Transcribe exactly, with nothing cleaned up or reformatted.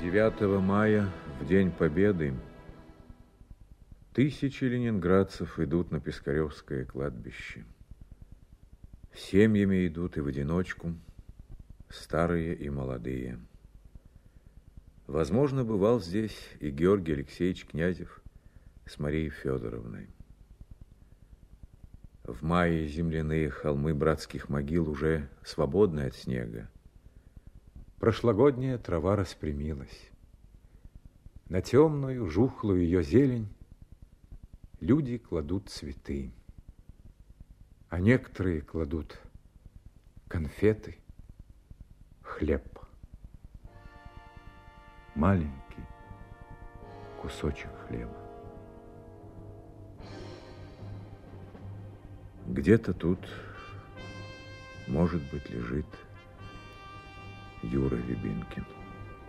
девятого мая, в День Победы, тысячи ленинградцев идут на Пискаревское кладбище. Семьями идут и в одиночку, старые и молодые. Возможно, бывал здесь и Георгий Алексеевич Князев с Марией Федоровной. В мае земляные холмы братских могил уже свободны от снега. Прошлогодняя трава распрямилась. На темную, жухлую ее зелень люди кладут цветы, а некоторые кладут конфеты, хлеб. Маленький кусочек хлеба. Где-то тут, может быть, лежит Юра Рябинкин.